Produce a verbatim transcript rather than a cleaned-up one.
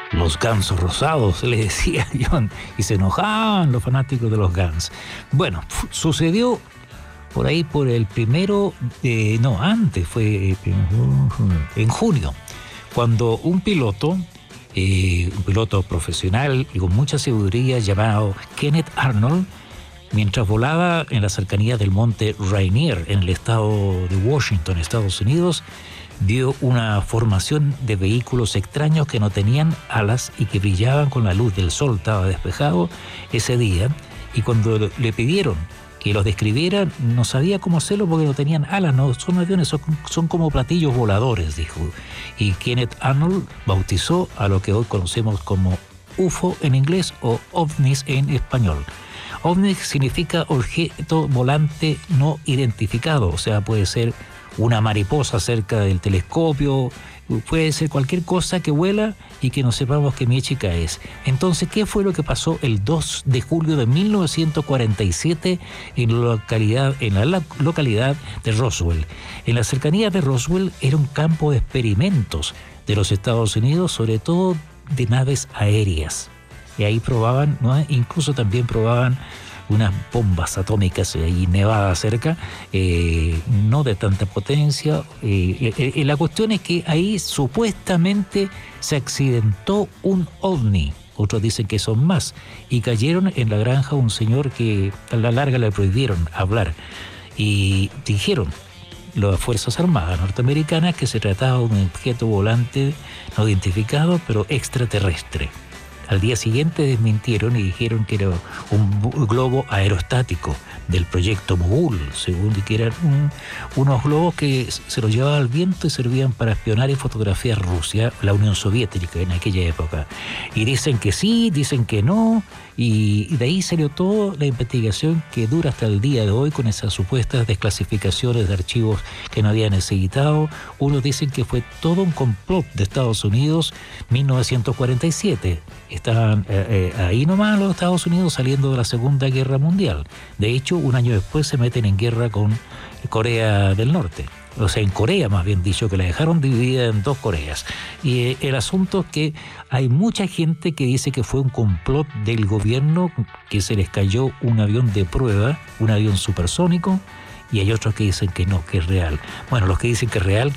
Los gansos rosados, le decía John, y se enojaban los fanáticos de los Guns. Bueno, sucedió por ahí por el primero, de, no, antes, fue en junio, cuando un piloto, eh, un piloto profesional y con mucha sabiduría llamado Kenneth Arnold, mientras volaba en la cercanía del monte Rainier, en el estado de Washington, Estados Unidos, vio una formación de vehículos extraños que no tenían alas y que brillaban con la luz del sol. Estaba despejado ese día, y cuando le pidieron que los describiera, no sabía cómo hacerlo porque no tenían alas, no son aviones, son, son como platillos voladores, dijo. Y Kenneth Arnold bautizó a lo que hoy conocemos como U F O en inglés o ovnis en español. OVNI significa objeto volante no identificado, o sea, puede ser una mariposa cerca del telescopio, puede ser cualquier cosa que vuela y que no sepamos qué chica es. Entonces, ¿qué fue lo que pasó el dos de julio de mil novecientos cuarenta y siete en la localidad, en la localidad de Roswell? En la cercanía de Roswell era un campo de experimentos de los Estados Unidos, sobre todo de naves aéreas. Y ahí probaban, ¿no? Incluso también probaban unas bombas atómicas ahí Nevada cerca, eh, no de tanta potencia. Eh, eh, la cuestión es que ahí supuestamente se accidentó un ovni, otros dicen que son más, y cayeron en la granja un señor que a la larga le prohibieron hablar, y dijeron las Fuerzas Armadas norteamericanas que se trataba de un objeto volante no identificado, pero extraterrestre. Al día siguiente desmintieron y dijeron que era un globo aerostático del proyecto Mogul, según que eran un, unos globos que se los llevaba al viento y servían para espionar y fotografiar Rusia, la Unión Soviética en aquella época. Y dicen que sí, dicen que no, y, y de ahí salió toda la investigación que dura hasta el día de hoy con esas supuestas desclasificaciones de archivos que no habían necesitado. Unos dicen que fue todo un complot de Estados Unidos, mil novecientos cuarenta y siete. Estaban eh, eh, ahí nomás los Estados Unidos saliendo de la Segunda Guerra Mundial. De hecho, un año después se meten en guerra con Corea del Norte. O sea, en Corea, más bien dicho, que la dejaron dividida en dos Coreas. Y eh, el asunto es que hay mucha gente que dice que fue un complot del gobierno, que se les cayó un avión de prueba, un avión supersónico, y hay otros que dicen que no, que es real. Bueno, los que dicen que es real,